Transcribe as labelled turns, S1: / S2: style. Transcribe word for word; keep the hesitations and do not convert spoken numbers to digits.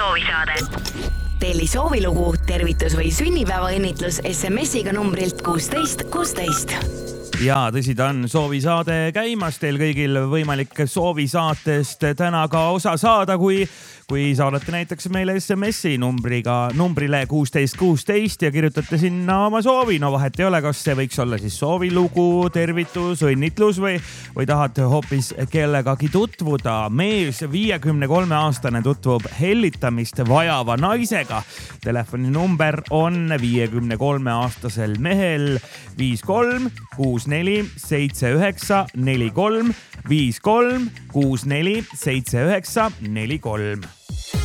S1: soovisaade. Telli soovilugu, tervitus või sünnipäevaõnnitlus S M S-iga numbrilt kuusteist kuusteist.
S2: Ja tõsi ta on, soovisaade käimas, teil kõigil võimalik soovisaatest täna ka osa saada, kui, kui saadate näiteks meile S M S-i numbriga, numbrile kuusteist kuusteist ja kirjutate sinna oma soovi. No vahet ei ole, kas see võiks olla siis soovilugu, tervitus, õnnitlus või, või tahate hoopis kellegagi tutvuda. Mees viiekümne kolme aastane tutvub hellitamist vajava naisega. Telefoni number on viiekümne kolme aastasel mehel viis kolm kuus neli seitse üheksa neli kolm, viis kolm kuus neli seitse üheksa neli kolm.